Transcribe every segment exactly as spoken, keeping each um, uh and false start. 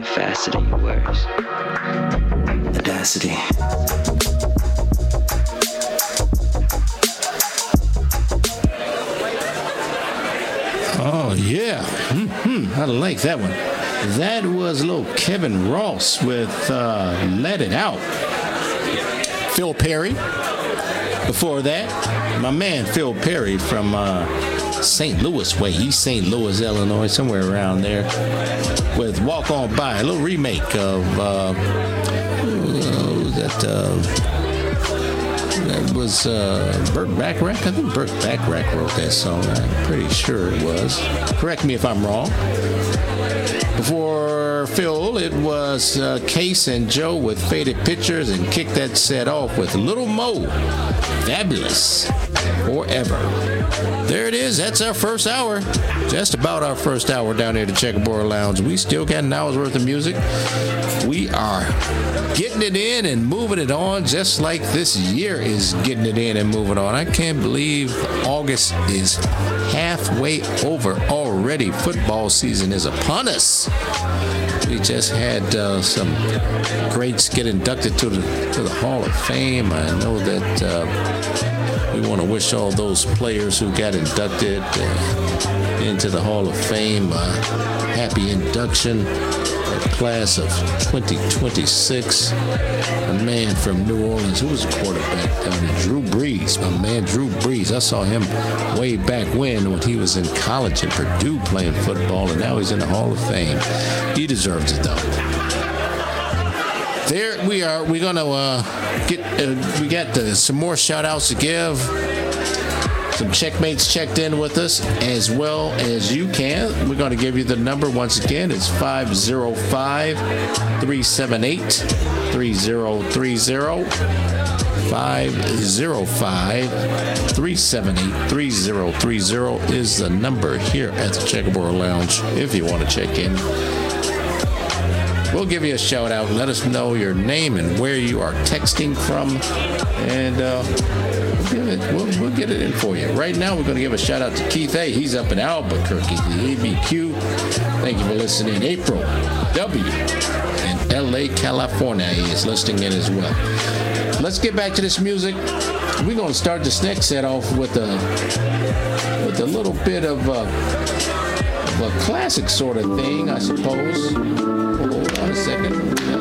Facet he wears. Audacity. Oh, yeah. Mm-hmm. I like that one. That was little Kevin Ross with uh, Let It Out. Phil Perry. Before that, my man Phil Perry from uh, Saint Louis way, East Saint Louis, Illinois, somewhere around there, with Walk On By, a little remake of uh, that. Uh, That was uh, Burt Bacharach. I think Burt Bacharach wrote that song. I'm pretty sure it was. Correct me if I'm wrong. Before Phil, it was uh, Case and Joe with Faded Pictures, and kicked that set off with Little Mo, Fabulous Forever. There it is. That's our first hour. Just about our first hour down here at the Checkerboard Lounge. We still got an hour's worth of music. We are getting it in and moving it on, just like this year is getting it in and moving on. I can't believe August is halfway over already. Football season is upon us. We just had uh, some greats get inducted to the to the Hall of Fame. I know that uh, we want to wish all those players who got inducted uh, into the Hall of Fame uh, happy induction. That class of twenty twenty-six. A man from New Orleans, who was a quarterback down there, Drew Brees. My man Drew Brees. I saw him way back when when he was in college at Purdue playing football, and now he's in the Hall of Fame. He deserves it, though. There we are. We're gonna uh, get. Uh, we got uh, some more shout outs to give. Some checkmates checked in with us as well as you can. We're going to give you the number once again. It's five oh five, three seven eight, three oh three oh. five oh five, three seven eight, three oh three oh is the number here at the Checkerboard Lounge if you want to check in. We'll give you a shout out. Let us know your name and where you are texting from, and uh, we'll, give it, we'll, we'll get it in for you. Right now, we're going to give a shout out to Keith A. He's up in Albuquerque, the A B Q. Thank you for listening. April W. in L A, California is listening in as well. Let's get back to this music. We're going to start this next set off with a with a little bit of a, of a classic sort of thing, I suppose. Hold on a second.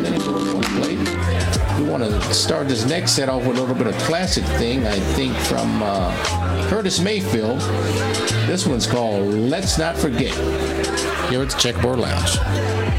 We want to start this next set off with a little bit of classic thing, I think, from uh, Curtis Mayfield. This one's called Let's Not Forget. Here at the Checkerboard Lounge.